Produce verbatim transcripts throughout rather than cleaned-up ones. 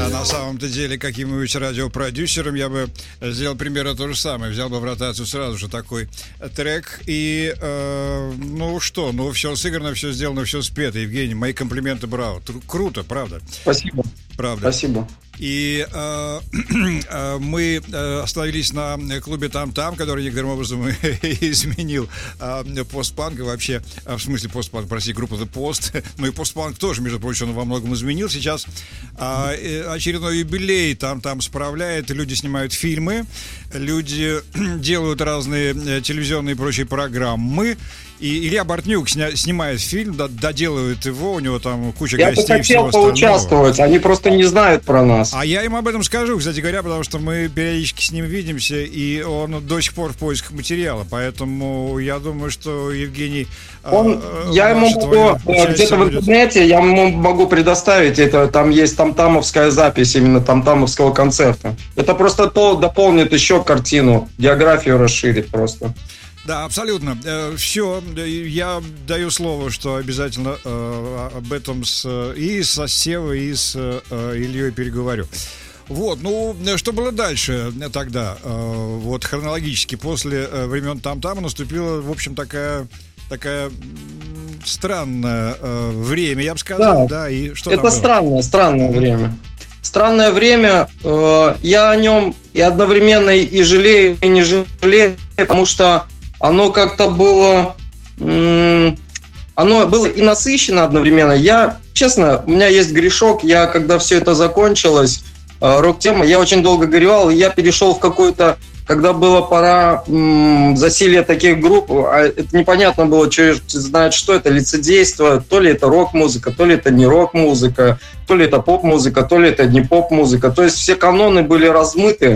А на самом-то деле, каким-нибудь радиопродюсером я бы сделал примерно то же самое. Взял бы в ротацию сразу же такой трек. И, э, ну что, ну все сыграно, все сделано, все спето. Евгений, мои комплименты, браво. Тру- круто, правда? Спасибо. Правда. Спасибо. И э, э, мы э, остановились на клубе «Там-там», который некоторым образом изменил э, постпанк и вообще, э, в смысле постпанк, прости, группа The Post, ну и постпанк тоже, между прочим, он во многом изменил. Сейчас э, очередной юбилей «Там-там» справляет, люди снимают фильмы, люди делают разные телевизионные и прочие программы. И Илья Бортнюк сня, снимает фильм, доделывает его, у него там куча я гостей. Я бы хотел поучаствовать, они просто не знают про нас. А я им об этом скажу, кстати говоря, потому что мы периодически с ним видимся, и он до сих пор в поисках материала, поэтому я думаю, что Евгений... Он, э, я ему могу, где-то в интернете, будет... я ему могу предоставить, это, там есть тамтамовская запись именно тамтамовского концерта. Это просто то дополнит еще картину, географию расширит просто. Да, абсолютно. Все, я даю слово, что обязательно э, об этом с, и со Севой, и с э, Ильей переговорю. Вот, ну, что было дальше тогда? Э, вот хронологически, после времен Там-Тама наступила, в общем, такая, такая странное э, время, я бы сказал, да, да и что это странное, странное время. Странное время, э, я о нем и одновременно и жалею, и не жалею, потому что оно как-то было, оно было и насыщенно одновременно. Я, честно, у меня есть грешок, я, когда все это закончилось, рок-тема, я очень долго горевал, и я перешел в какую-то, когда была пора м, засилия таких групп, а это непонятно было, что, знать, что это, лицедейство, то ли это рок-музыка, то ли это не рок-музыка, то ли это поп-музыка, то ли это не поп-музыка. То есть все каноны были размыты,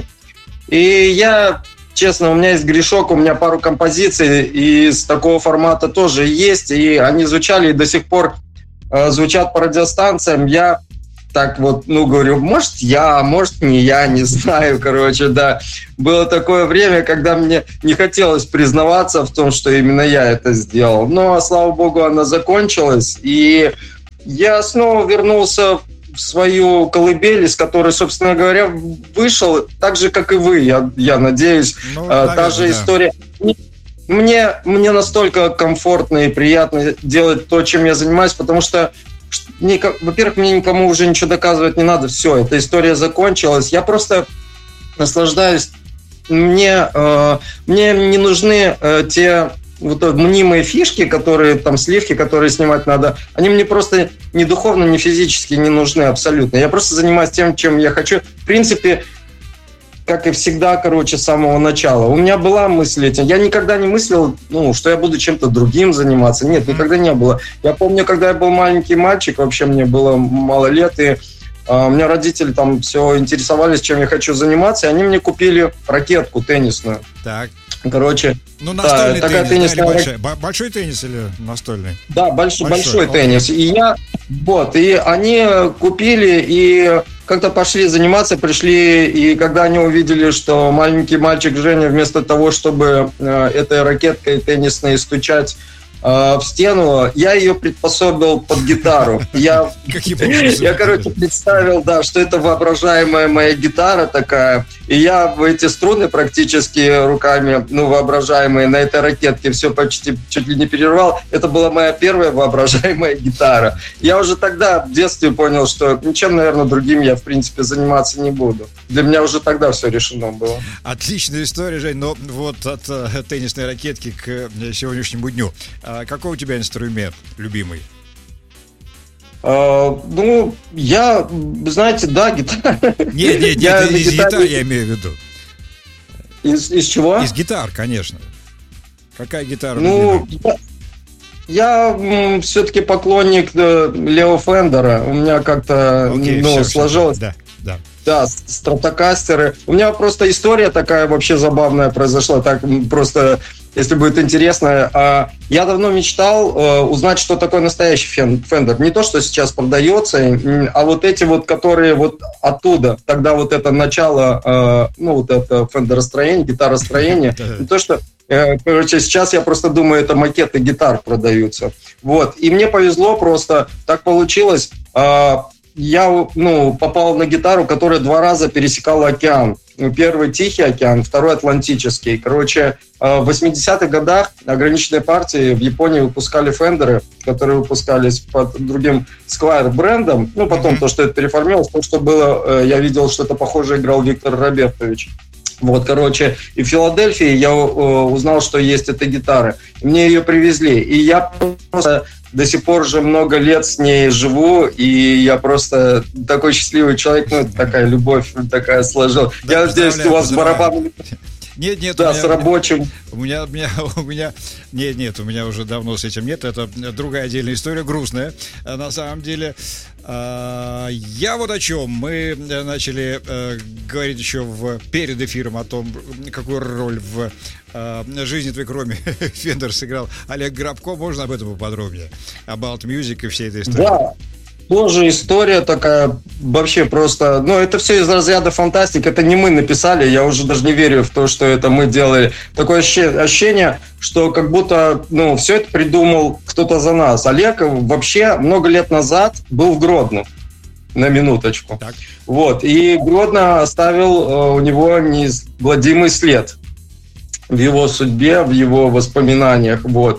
и я... Честно, у меня есть грешок, у меня пару композиций из такого формата тоже есть, и они звучали и до сих пор э, звучат по радиостанциям. Я так вот, ну, говорю, может я, может не я, не знаю, короче, да. Было такое время, когда мне не хотелось признаваться в том, что именно я это сделал. Но, слава богу, она закончилась, и я снова вернулся в свою колыбель, из которой, собственно говоря, вышел так же, как и вы, я, я надеюсь. Ну, наверное, та же да. история. Мне, мне настолько комфортно и приятно делать то, чем я занимаюсь, потому что, мне, во-первых, мне никому уже ничего доказывать не надо. Все, эта история закончилась. Я просто наслаждаюсь. Мне, э, мне не нужны э, те... вот мнимые фишки, которые там сливки, которые снимать надо, они мне просто ни духовно, ни физически не нужны абсолютно. Я просто занимаюсь тем, чем я хочу. В принципе, как и всегда, короче, с самого начала. У меня была мысль этим. Я никогда не мыслил, ну, что я буду чем-то другим заниматься. Нет, никогда не было. Я помню, когда я был маленький мальчик, вообще мне было мало лет, и Uh, у меня родители там все интересовались, чем я хочу заниматься, и они мне купили ракетку теннисную. Так. Короче, ну, настольный да, такая теннис, теннисная... да, или большой, большой теннис или настольный? Да, большой, большой, большой okay. теннис. И я, вот, и они купили, и как-то пошли заниматься, пришли, и когда они увидели, что маленький мальчик Женя вместо того, чтобы uh, этой ракеткой теннисной стучать в стену, я ее приспособил под гитару. Я, я, короче, представил, да, что это воображаемая моя гитара такая, и я в эти струны практически руками, ну, воображаемые на этой ракетке все почти чуть ли не перервал. Это была моя первая воображаемая гитара. Я уже тогда в детстве понял, что ничем, наверное, другим я, в принципе, заниматься не буду. Для меня уже тогда все решено было. Отличная история, Жень, но вот от э, теннисной ракетки к сегодняшнему дню. А какой у тебя инструмент любимый? Uh, ну, я, знаете, да, гитара. Нет, нет, нет, из гитар я имею в виду. Из, из чего? Из гитар, конечно. Какая гитара? Ну, я, я все-таки поклонник Лео Фендера. У меня как-то okay, ну, все, сложилось. Все, да, да. Да, стратокастеры. У меня просто история такая вообще забавная произошла. Так просто, если будет интересно. Я давно мечтал узнать, что такое настоящий Фендер. Не то, что сейчас продается, а вот эти вот, которые вот оттуда. Тогда вот это начало, ну вот это фендеростроение, гитаростроение. Не то, что... Короче, сейчас я просто думаю, это макеты гитар продаются. Вот. И мне повезло просто, так получилось. я, ну, попал на гитару, которая два раза пересекала океан. Первый Тихий океан, второй Атлантический. Короче, в восьмидесятых годах ограниченные партии в Японии выпускали фендеры, которые выпускались под другим Squier брендом. Ну, потом mm-hmm. то, что это переформировалось, то, что было, я видел, что это похоже играл Виктор Робертович. Вот, короче, и в Филадельфии я узнал, что есть эта гитара. Мне ее привезли, и я просто до сих пор же много лет с ней живу, и я просто такой счастливый человек, ну, такая любовь такая сложилась. Да, я надеюсь, у вас барабан... Нет, нет, да, у меня, с рабочим. У меня, у меня, у меня, нет, нет, у меня уже давно с этим нет. Это другая отдельная история, грустная, на самом деле. Я вот о чем. Мы начали говорить еще в, перед эфиром о том, какую роль в жизни твоей, кроме Фендер, сыграл Олег Грабко. Можно об этом поподробнее? About Music и всей этой истории. Да. Тоже история такая, вообще просто, ну, это все из разряда фантастики, это не мы написали, я уже даже не верю в то, что это мы делали. Такое ощущение, что как будто, ну, все это придумал кто-то за нас. Олег вообще много лет назад был в Гродно, на минуточку. Так. Вот, и Гродно оставил у него неизгладимый след в его судьбе, в его воспоминаниях, вот.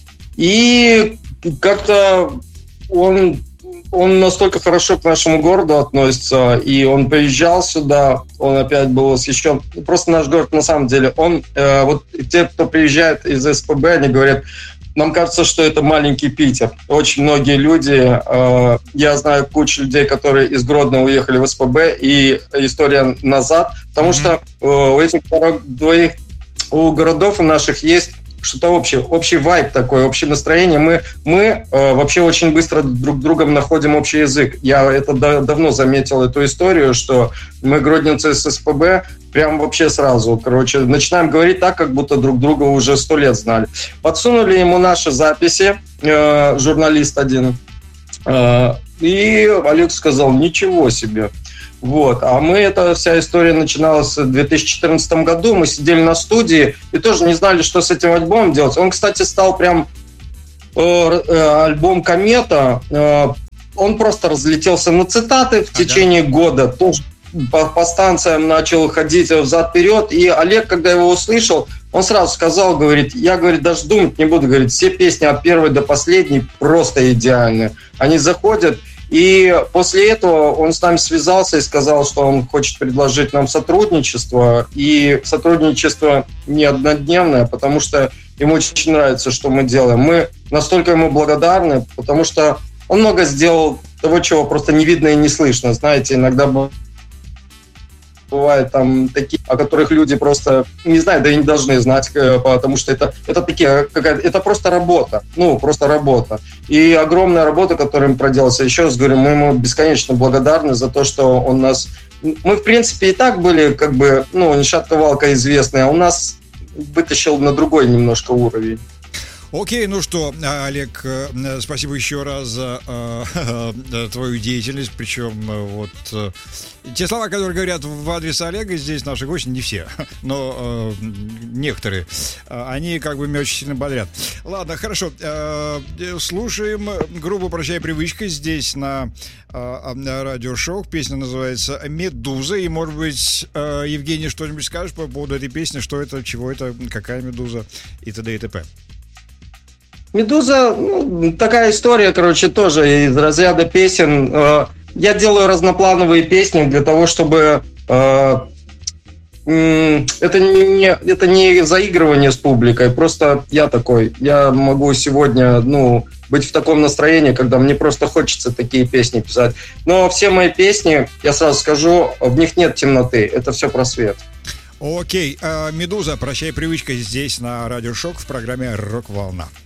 И как-то он... Он настолько хорошо к нашему городу относится, и он приезжал сюда, он опять был восхищен. Просто наш город, на самом деле, он, э, вот те, кто приезжает из СПБ, они говорят, нам кажется, что это маленький Питер. Очень многие люди, э, я знаю кучу людей, которые из Гродно уехали в СПБ, и история назад, потому mm-hmm. что э, у этих двоих, у городов у наших есть что-то общее, общий вайб такой, общее настроение. Мы, мы э, вообще очень быстро друг с другом находим общий язык. Я это да, давно заметил, эту историю, что мы, гродненцы с СПБ, прям вообще сразу, короче, начинаем говорить так, как будто друг друга уже сто лет знали. Подсунули ему наши записи, э, журналист один, э, и Олег сказал, ничего себе. Вот. А мы, эта вся история начиналась в две тысячи четырнадцатом году, мы сидели на студии и тоже не знали, что с этим альбомом делать. Он, кстати, стал прям э, э, альбом «Комета», э, он просто разлетелся на цитаты в течение ага. года, тоже по, по станциям начал ходить взад-вперед, и Олег, когда его услышал, он сразу сказал, говорит, я, говорит, даже думать не буду, говорит, все песни от первой до последней просто идеальны. Они заходят. И после этого он с нами связался и сказал, что он хочет предложить нам сотрудничество. И сотрудничество не однодневное, потому что ему очень нравится, что мы делаем. Мы настолько ему благодарны, потому что он много сделал того, чего просто не видно и не слышно. Знаете, иногда бывают там такие, о которых люди просто не знают, да и не должны знать, потому что это, это, такие, это просто работа, ну, просто работа. И огромная работа, которую им проделался. Еще раз говорю, мы ему бесконечно благодарны за то, что он нас... Мы, в принципе, и так были, как бы, ну, ни шатка валка известные, а он нас вытащил на другой немножко уровень. Окей, ну что, Олег, спасибо еще раз за э, твою деятельность, причем вот э, те слова, которые говорят в адрес Олега, здесь наши гости, не все, но э, некоторые, они как бы меня очень сильно бодрят. Ладно, хорошо, э, слушаем группу «Прощай, привычка» здесь на э, радиошоу, песня называется «Медуза», и, может быть, э, Евгений, что-нибудь скажешь по поводу этой песни, что это, чего это, какая медуза и т.д. и т.п. «Медуза», ну, такая история, короче, тоже из разряда песен. Я делаю разноплановые песни для того, чтобы... Это не, это не заигрывание с публикой, просто я такой. Я могу сегодня, ну, быть в таком настроении, когда мне просто хочется такие песни писать. Но все мои песни, я сразу скажу, в них нет темноты, это все про свет. Окей, «Медуза», «Прощай, привычка» здесь на Радио Шок в программе «Рок-волна».